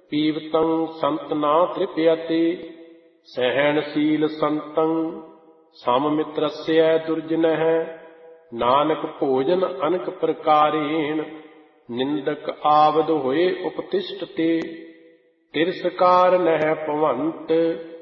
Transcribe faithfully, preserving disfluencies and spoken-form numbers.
ਪੀਵਤੰ ਸੰਤ ਨਾ ਤ੍ਰਿਪਯਤੇ। ਸਹਿਣਸ਼ੀਲ ਸੰਤੰ ਸਮ ਮਿਤਰਸਯ ਦੁਰਜਨਹਿ। ਨਾਨਕ ਭੋਜਨ ਅਨਕ ਪ੍ਰਕਾਰੇਣ ਨਿੰਦਕ ਆਵਦ ਹੋਏ ਉਪਤਿਸ਼ਟ ਤੇ। ਤਿਰਸਕਾਰ ਨਹਿ ਭਵੰਤ